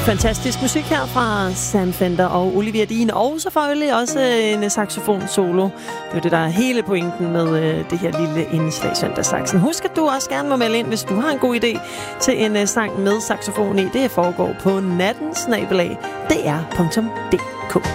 Fantastisk musik her fra Sam Fender og Olivia Dean, og selvfølgelig også en saxofon-solo. Det er det, der er hele pointen med det her lille indslag Søndagssaksen. Husk, at du også gerne må melde ind, hvis du har en god idé til en sang med saxofon i. Det foregår på nattensnabelag.dr.dk.